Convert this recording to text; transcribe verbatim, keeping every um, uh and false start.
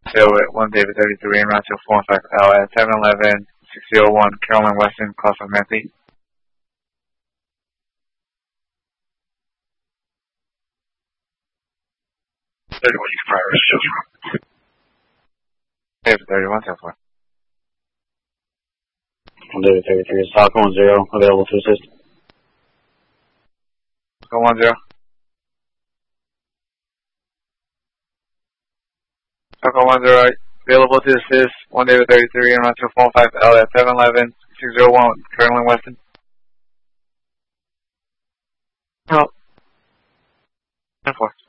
Tail at one David thirty-three and route to four five L at seven eleven six zero one Carolyn Weston, call from Matthew. thirty-one, you can fire us. David thirty-one, ten four. one David thirty-three is Falcon one zero, available to assist. Falcon one zero. Falcon one zero, available to assist, one David thirty-three and route to four five L at seven eleven six zero one Carolyn Weston. Oh. ten four.